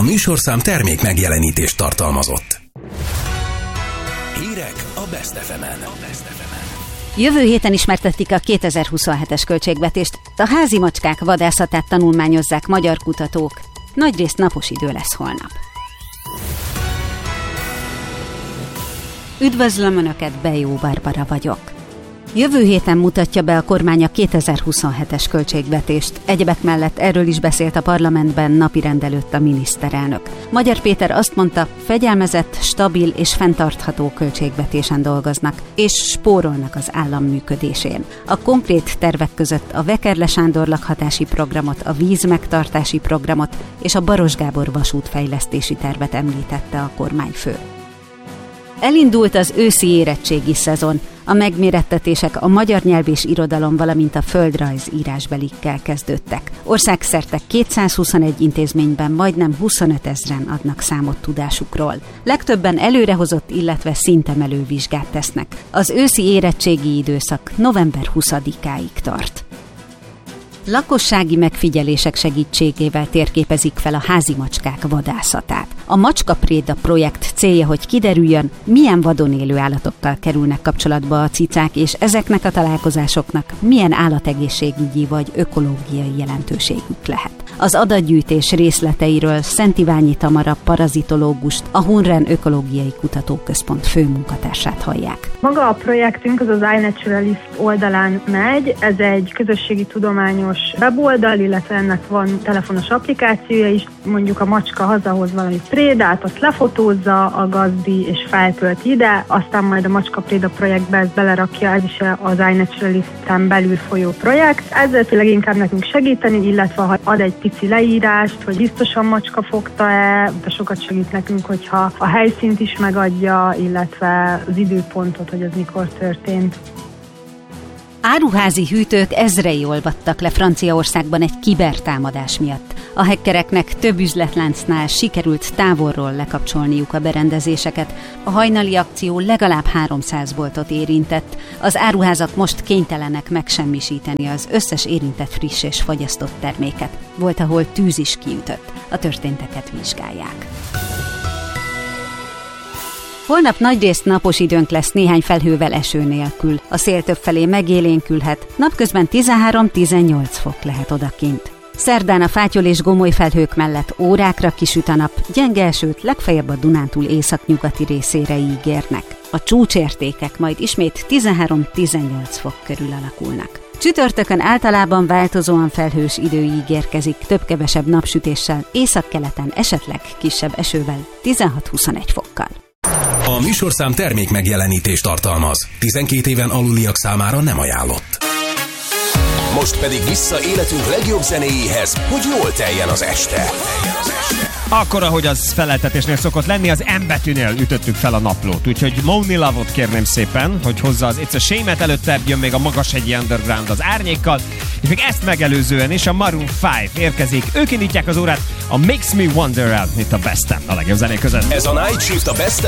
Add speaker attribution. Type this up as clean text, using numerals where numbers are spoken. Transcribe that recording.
Speaker 1: műsorszám termék megjelenítést tartalmazott. Hírek a Best FM-en.
Speaker 2: Jövő héten ismertetik a 2027-es költségvetést. A házi macskák vadászatát tanulmányozzák magyar kutatók. Nagyrészt napos idő lesz holnap. Üdvözlöm Önöket, Bejó Barbara vagyok. Jövő héten mutatja be a kormány a 2027-es költségvetést. Egyebek mellett erről is beszélt a parlamentben napirend előtt a miniszterelnök. Magyar Péter azt mondta, fegyelmezett, stabil és fenntartható költségvetésen dolgoznak, és spórolnak az állam működésén. A konkrét tervek között a Vekerle Sándor lakhatási programot, a vízmegtartási programot és a Baros Gábor vasútfejlesztési tervet említette a kormányfő. Elindult az őszi érettségi szezon. A megmérettetések a magyar nyelv és irodalom, valamint a földrajz írásbelikkel kezdődtek. Országszerte 221 intézményben majdnem 25 000 adnak számot tudásukról. Legtöbben előrehozott, illetve szintemelő vizsgát tesznek. Az őszi érettségi időszak november 20-áig tart. Lakossági megfigyelések segítségével térképezik fel a házi macskák vadászatát. A Macskapréda projekt célja, hogy kiderüljön, milyen vadon élő állatokkal kerülnek kapcsolatba a cicák, és ezeknek a találkozásoknak milyen állategészségügyi vagy ökológiai jelentőségük lehet. Az adatgyűjtés részleteiről Szent Iványi Tamara parazitológust, a Hunren Ökológiai Kutatóközpont főmunkatársát hallják.
Speaker 3: Maga a projektünk az iNaturalist oldalán megy, ez egy közösségi tudományos weboldal, illetve ennek van telefonos applikációja is. Mondjuk a macska hazahoz valami prédát, azt lefotózza a gazdi és feltölti ide, aztán majd a Macskapréda projektbe ezt belerakja, ez is az iNaturalisten belül folyó projekt. Ezzel leginkább nekünk segíteni, illetve ha ad egy pici leírást, hogy biztosan macska fogta-e, de sokat segít nekünk, hogyha a helyszínt is megadja, illetve az időpontot, hogy ez mikor történt.
Speaker 2: Áruházi hűtők ezrei olvadtak le Franciaországban egy kibertámadás miatt. A hackereknek több üzletláncnál sikerült távolról lekapcsolniuk a berendezéseket. A hajnali akció legalább 300 boltot érintett. Az áruházak most kénytelenek megsemmisíteni az összes érintett friss és fagyasztott terméket. Volt, ahol tűz is kiütött. A történteket vizsgálják. Holnap nagyrészt napos időnk lesz, néhány felhővel, eső nélkül. A szél többfelé megélénkülhet, napközben 13-18 fok lehet odakint. Szerdán a fátyol és gomoly felhők mellett órákra kisüt a nap, gyenge esőt legfeljebb a Dunántúl északnyugati részére ígérnek. A csúcsértékek majd ismét 13-18 fok körül alakulnak. Csütörtökön általában változóan felhős idő ígérkezik, több-kevesebb napsütéssel, északkeleten esetleg kisebb esővel, 16-21 fokkal.
Speaker 1: A műsorszám termék megjelenítést tartalmaz. 12 éven aluliak számára nem ajánlott. Most pedig vissza életünk legjobb zenéjéhez, hogy jól teljen az este.
Speaker 4: Akkor, ahogy az feleltetésnél szokott lenni, az M betűnél ütöttük fel a naplót. Úgyhogy Moni Love-ot kérném szépen, hogy hozza az It's a Shame-et, előtte jön még a Magashegyi Underground az Árnyékkal, és még ezt megelőzően is a Maroon 5 érkezik. Ők indítják az órát a Makes Me Wonder-rel, itt a Best-en, a legjobb zenék között.
Speaker 1: Ez a Night Shift a Best